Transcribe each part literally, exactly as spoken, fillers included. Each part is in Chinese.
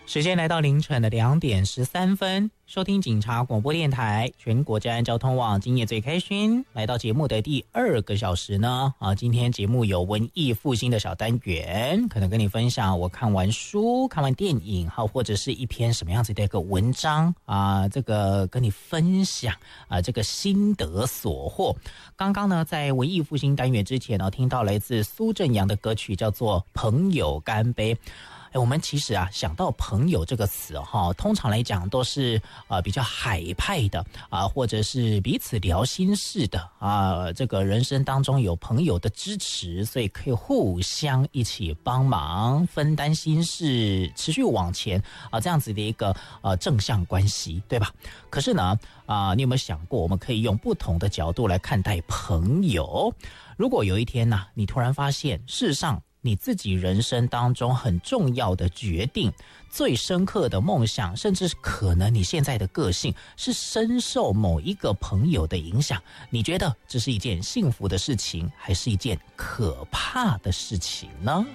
时间来到凌晨的两点十三分，收听警察广播电台全国治安交通网，今夜最开心。来到节目的第二个小时呢，啊，今天节目有文艺复兴的小单元，可能跟你分享我看完书、看完电影，好，或者是一篇什么样子的一个文章啊，这个跟你分享啊，这个心得所获。刚刚呢，在文艺复兴单元之前呢，听到来自苏振阳的歌曲，叫做《朋友干杯》。我们其实啊，想到朋友这个词哈，通常来讲都是呃比较海派的啊，或者是彼此聊心事的啊。这个人生当中有朋友的支持，所以可以互相一起帮忙，分担心事，持续往前啊，这样子的一个呃正向关系，对吧？可是呢啊，你有没有想过，我们可以用不同的角度来看待朋友？如果有一天呢、啊，你突然发现，事实上，你自己人生当中很重要的决定，最深刻的梦想，甚至可能你现在的个性是深受某一个朋友的影响，你觉得这是一件幸福的事情，还是一件可怕的事情呢？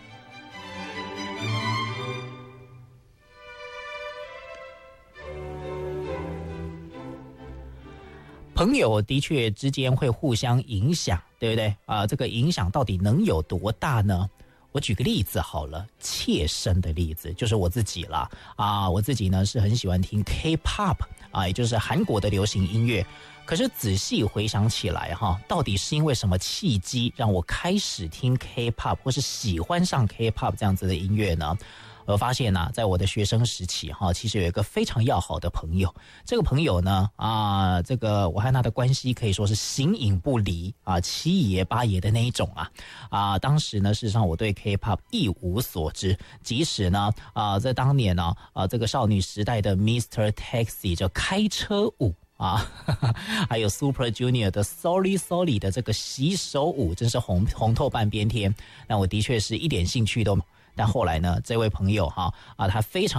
朋友的确之间会互相影响，对不对啊、呃？这个影响到底能有多大呢？我举个例子好了，切身的例子就是我自己啦啊，我自己呢是很喜欢听 K-pop 啊，也就是韩国的流行音乐。可是仔细回想起来哈，到底是因为什么契机让我开始听 K-pop 或是喜欢上 K-pop 这样子的音乐呢？我发现呢、啊，在我的学生时期哈，其实有一个非常要好的朋友。这个朋友呢，啊，这个我和他的关系可以说是形影不离啊，七爷八爷的那一种啊。啊，当时呢，事实上我对 K-pop 一无所知，即使呢，啊，在当年呢，啊，这个少女时代的 Mister Taxi 就开车舞。啊，还有 Super Junior 的 Sorry Sorry 的这个洗手舞，真是红红透半边天。那我的确是一点兴趣都没有。但后来呢，这位朋友哈啊，他非常